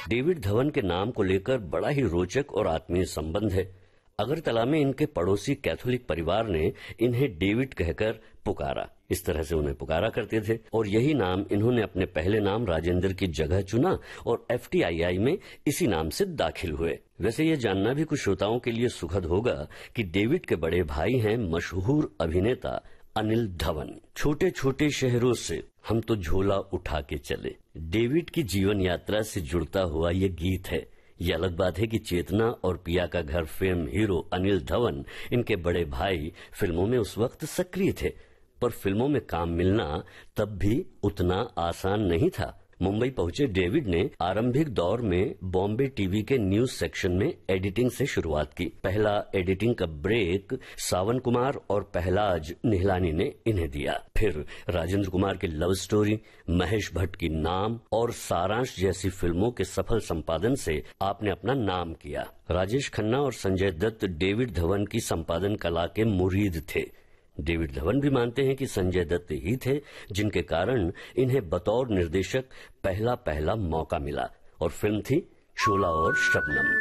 David Dhawan के नाम को लेकर बड़ा ही रोचक और आत्मीय संबंध है। अगरतला में इनके पड़ोसी कैथोलिक परिवार ने इन्हें डेविड कहकर पुकारा। इस तरह से उन्हें पुकारा करते थे और यही नाम इन्होंने अपने पहले नाम राजेंद्र की जगह चुना और FTII में इसी नाम से दाखिल हुए। वैसे ये जानना भी कुछ श्रोताओं के लिए सुखद होगा कि डेविड के बड़े भाई हैं मशहूर अभिनेता अनिल धवन। छोटे छोटे शहरों से हम तो झोला उठा के चले, डेविड की जीवन यात्रा से जुड़ता हुआ ये गीत है। ये अलग बात है कि चेतना और पिया का घर फिल्म हीरो अनिल धवन, इनके बड़े भाई, फिल्मों में उस वक्त सक्रिय थे, पर फिल्मों में काम मिलना तब भी उतना आसान नहीं था। मुंबई पहुंचे डेविड ने आरंभिक दौर में बॉम्बे टीवी के न्यूज सेक्शन में एडिटिंग से शुरुआत की। पहला एडिटिंग का ब्रेक सावन कुमार और पहलाज निहलानी ने इन्हें दिया। फिर राजेंद्र कुमार की लव स्टोरी, महेश भट्ट की नाम और सारांश जैसी फिल्मों के सफल संपादन से आपने अपना नाम किया। राजेश खन्ना और संजय दत्त डेविड धवन की संपादन कला के मुरीद थे। डेविड धवन भी मानते हैं कि संजय दत्त ही थे जिनके कारण इन्हें बतौर निर्देशक पहला मौका मिला और फिल्म थी शोला और शबनम।